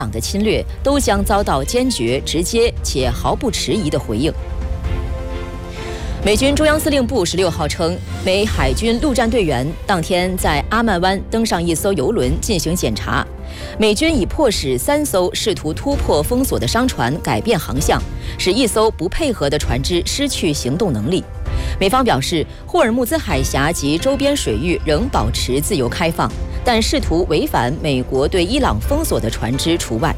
的侵略，都将遭到坚决、直接且毫不迟疑的回应。美军中央司令部16号称，美海军陆战队员当天在阿曼湾登上一艘油轮进行检查，美军已迫使3艘试图突破封锁的商船改变航向，使一艘不配合的船只失去行动能力。美方表示，霍尔木兹海峡及周边水域仍保持自由开放，但试图违反美国对伊朗封锁的船只除外。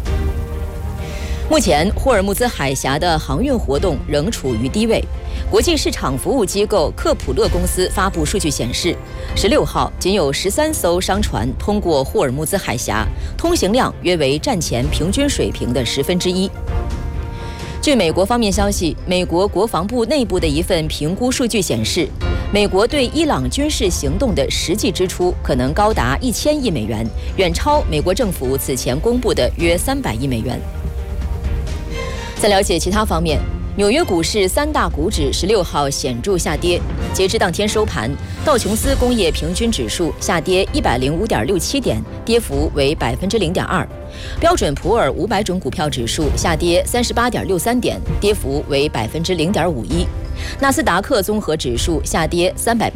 目前，霍尔木兹海峡的航运活动仍处于低位。国际市场服务机构克普勒公司发布数据显示，16号仅有13艘商船通过霍尔木兹海峡，通行量约为战前平均水平的1/10。据美国方面消息，美国国防部内部的一份评估数据显示，美国对伊朗军事行动的实际支出可能高达1000亿美元，远超美国政府此前公布的约300亿美元。在了解其他方面，纽约股市3大股指16号显著下跌。截至当天收盘，道琼斯工业平均指数下跌105.67点，跌幅为0.2%；标准普尔500种股票指数下跌38.63点，跌幅为0.51%；纳斯达克综合指数下跌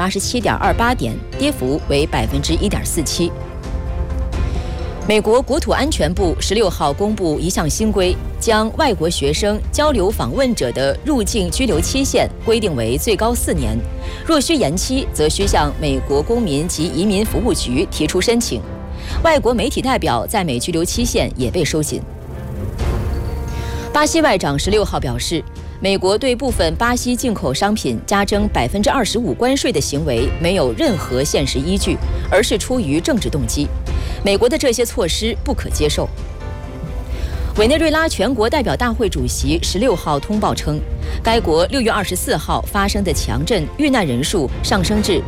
387.28点，跌幅为1.47%。美国国土安全部16号公布一项新规，将外国学生交流访问者的入境居留期限规定为最高4年，若需延期，则需向美国公民及移民服务局提出申请。外国媒体代表在美居留期限也被收紧。巴西外长16号表示，美国对部分巴西进口商品加征25%关税的行为没有任何现实依据，而是出于政治动机。美国的这些措施不可接受。委内瑞拉全国代表大会主席16号通报称，该国6月24号发生的强震遇难人数上升至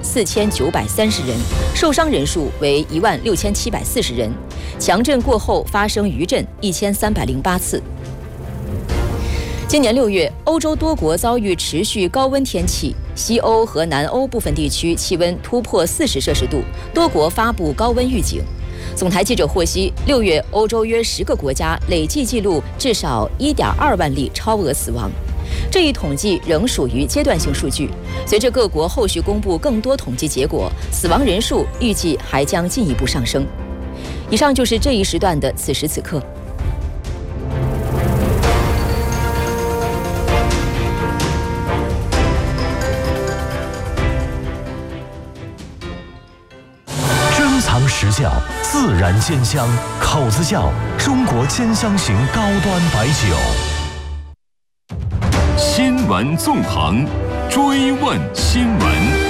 4930人，受伤人数为16740人。强震过后发生余震1308次。今年6月，欧洲多国遭遇持续高温天气，西欧和南欧部分地区气温突破40摄氏度，多国发布高温预警。总台记者获悉，6月欧洲约10个国家累计记录至少1.2万例超额死亡。这一统计仍属于阶段性数据，随着各国后续公布更多统计结果，死亡人数预计还将进一步上升。以上就是这一时段的此时此刻。 实窖自然煎香，口子窖中国煎香型高端白酒。 新闻纵横，追问新闻。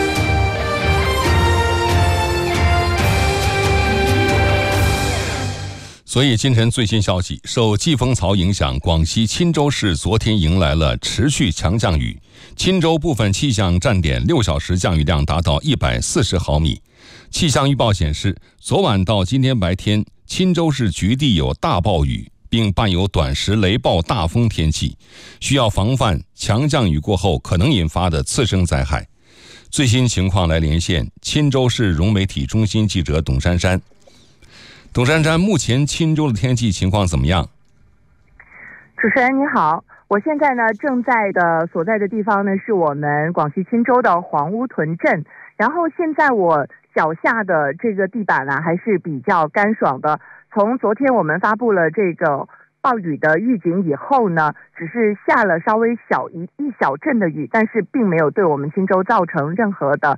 所以今晨最新消息，受季风槽影响，广西钦州市昨天迎来了持续强降雨，钦州部分气象站点6小时降雨量达到140毫米。气象预报显示，昨晚到今天白天，钦州市局地有大暴雨，并伴有短时雷暴大风天气，需要防范强降雨过后可能引发的次生灾害。最新情况来连线钦州市融媒体中心记者董珊珊。董珊珊，目前钦州的天气情况怎么样？ 主持人你好，我现在呢正在的所在的地方呢是我们广西钦州的黄乌屯镇，然后现在我脚下的这个地板呢还是比较干爽的。从昨天我们发布了这个暴雨的预警以后呢，只是下了稍微一小阵的雨，但是并没有对我们钦州造成任何的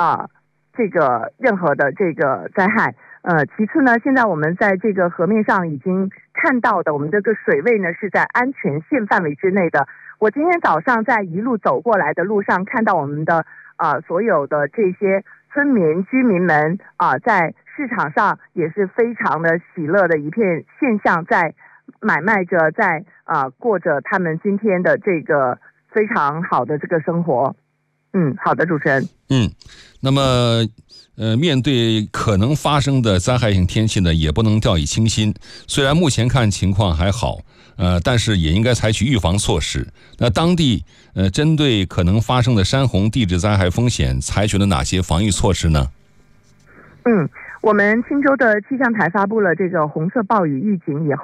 这个灾害。其次呢，现在我们在这个河面上已经看到的，我们这个水位呢是在安全线范围之内的。我今天早上在一路走过来的路上，看到我们的所有的这些村民居民们在市场上也是非常的喜乐的一片现象，在买卖着，在过着他们今天的这个非常好的这个生活。好的，主持人。 那么面对可能发生的灾害性天气呢，也不能掉以轻心。虽然目前看情况还好，但是也应该采取预防措施。那当地针对可能发生的山洪地质灾害风险，采取了哪些防御措施呢？ 我们青州的气象台发布了这个红色暴雨预警以后。